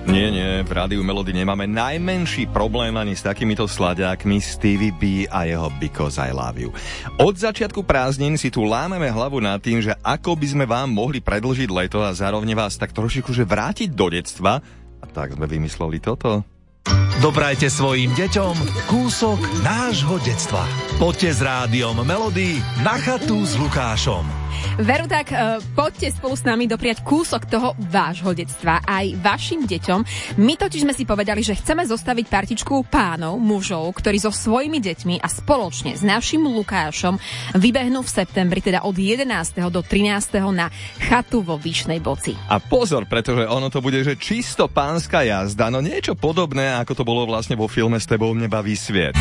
Nie, v Rádiu Melody nemáme najmenší problém ani s takýmito slaďákmi Stevie B a jeho Because I Love You. Od začiatku prázdnin si tu lámeme hlavu nad tým, že ako by sme vám mohli predĺžiť leto a zároveň vás tak trošičku vrátiť do detstva. A tak sme vymysleli toto. Doprajte svojim deťom kúsok nášho detstva. Poďte s Rádiom Melody na chatu s Lukášom. Veru, tak poďte spolu s nami dopriať kúsok toho vášho detstva aj vašim deťom. My totiž sme si povedali, že chceme zostaviť partičku pánov, mužov, ktorí so svojimi deťmi a spoločne s našim Lukášom vybehnú v septembri, teda od 11. do 13. na chatu vo Vyšnej Boci. A pozor, pretože ono to bude, že čisto pánska jazda, no niečo podobné, ako to bolo vlastne vo filme S tebou mne baví sviet.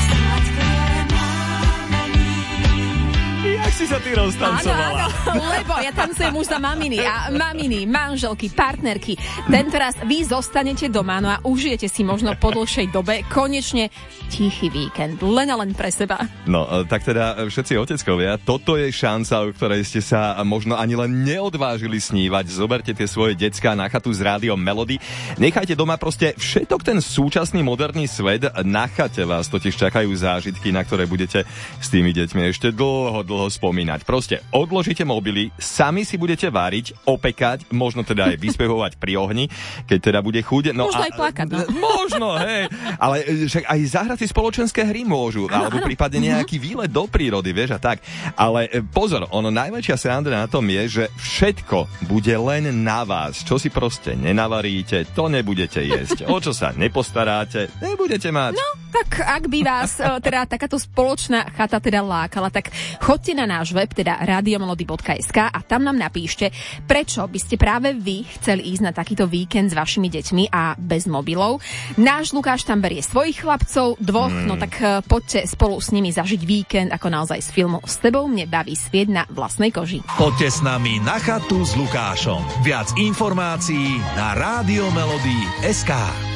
Si sa ty roztancovala. Áno, lebo ja tancujem už za maminy a maminy, manželky, partnerky. Tentoraz vy zostanete doma, no a užijete si možno po dlhšej dobe konečne tichý víkend, len a len pre seba. No, tak teda všetci oteckovia, toto je šanca, o ktorej ste sa možno ani len neodvážili snívať. Zoberte tie svoje decká na chatu s Rádiom Melody. Nechajte doma proste všetok ten súčasný moderný svet. Na chate vás totiž čakajú zážitky, na ktoré budete s tými deťmi ešte dlho spomínať. Proste odložíte mobily, sami si budete váriť, opekať, možno teda aj vyspehovať pri ohni, keď teda bude chuť. No možno aj plakať, no. Možno, hej. Ale však aj zahrať si spoločenské hry môžu, alebo prípadne nejaký výlet do prírody, vieš, a tak. Ale pozor, ono najväčšia sranda na tom je, že všetko bude len na vás. Čo si proste nenavaríte, to nebudete jesť. O čo sa nepostaráte, nebudete mať. No, tak ak by vás teda takáto spoločná chata teda lákala, tak choďte na náš web, teda radiomelody.sk a tam nám napíšte, prečo by ste práve vy chceli ísť na takýto víkend s vašimi deťmi a bez mobilov. Náš Lukáš tam berie svojich chlapcov, dvoch, no tak poďte spolu s nimi zažiť víkend ako naozaj z filmu S tebou mne baví sviet na vlastnej koži. Poďte s nami na chatu s Lukášom. Viac informácií na radiomelody.sk.